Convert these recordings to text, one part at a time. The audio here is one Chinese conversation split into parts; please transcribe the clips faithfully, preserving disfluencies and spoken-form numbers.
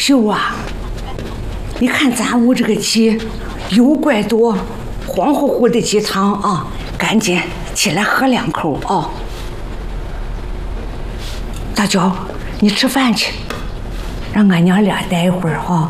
秀啊，你看咱屋这个鸡油怪多，黄乎乎的鸡汤啊，赶紧起来喝两口啊！大娇，你吃饭去，让俺娘俩待一会儿哈。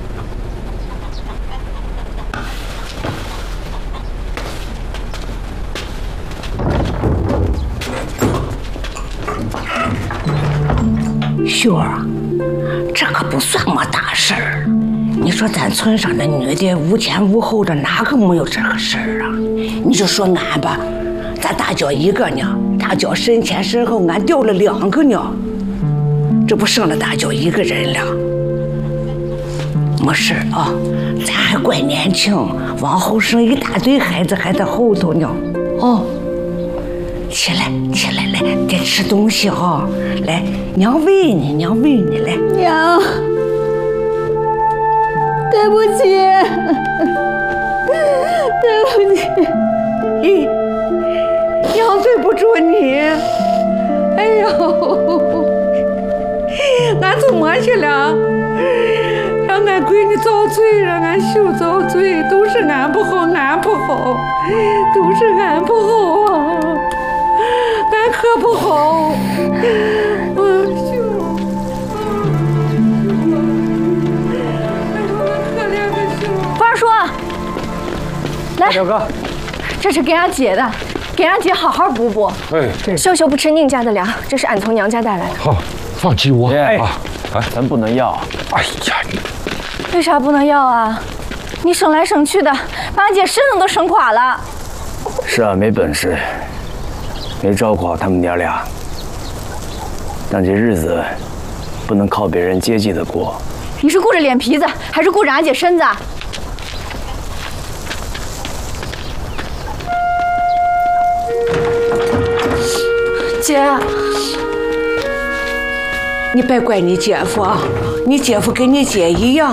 秀儿，这可不算么大事儿。你说咱村上的女的无前无后的，哪个没有这个事儿啊？你就说俺吧，咱大娇一个呢，大娇身前身后俺掉了两个呢，这不剩了大娇一个人了。没事啊，咱还怪年轻，往后生一大堆孩子还在后头呢。哦，起来起来来，得吃东西哈、哦。来，娘喂你，娘喂你来。 娘，对不起，对不起。 咦，娘对不住你。哎呦，俺怎么去了？让俺闺女遭罪，让俺秀遭罪，都是俺不好，俺不好，都是俺不好啊，俺可不好。我秀，可怜的秀。 花儿叔，来， 表哥， 这是给俺姐的，给俺姐好好补补。 哎， 秀秀不吃宁家的粮，这是俺从娘家带来的。 好，放鸡窝哎啊！ 哎，咱不能要。 哎呀， 为啥不能要啊？你省来省去的，把俺姐身子都省垮了。 是啊，没本事，没照顾好他们娘俩。但这日子不能靠别人接济的过。 你是顾着脸皮子，还是顾着俺姐身子？姐， 你别怪你姐夫啊，你姐夫跟你姐一样。